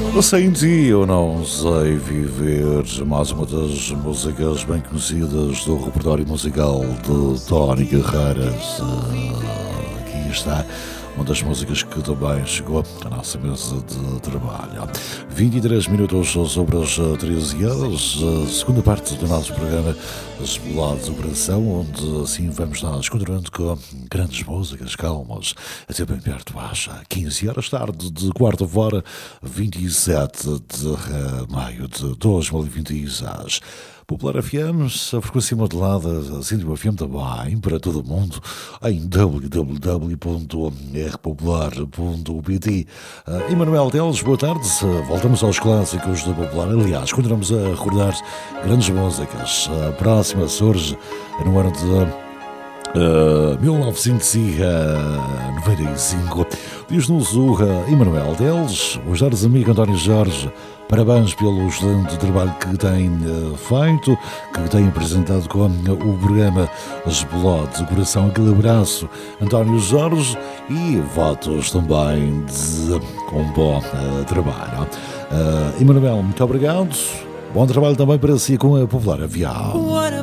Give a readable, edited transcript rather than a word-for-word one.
Sem ti eu não sei viver, mais uma das músicas bem conhecidas do repertório musical de Tony Guerreiras. Aqui está uma das músicas que também chegou à nossa mesa de trabalho. 23 minutos sobre as 13 horas, a segunda parte do nosso programa As Boladas do Coração, onde assim vamos nós continuando com grandes músicas calmas, até bem perto às 15 horas tarde de quarta-feira, 27 de maio de 2026. Popular FM, a frequência modulada, a Cindy FM também, para todo o mundo, em www.rpopular.pt. Emanuel Teles, boa tarde. Voltamos aos clássicos da Popular. Aliás, continuamos a recordar grandes músicas. A próxima surge no ano de 1995. Diz-nos o Emanuel Teles, os dares amigo António Jorge. Parabéns pelo excelente trabalho que tem feito, que tem apresentado com o programa As Boladas do Coração. Aquele abraço, António Jorge, e votos também com bom trabalho. Emanuel, muito obrigado. Bom trabalho também para si com a Popular Avial.